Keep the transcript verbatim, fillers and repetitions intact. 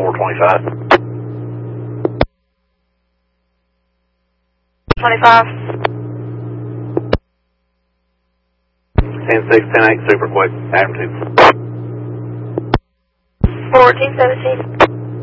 four twenty-five. twenty-five. ten six, ten eight, super quick. Adam two. fourteen seventeen.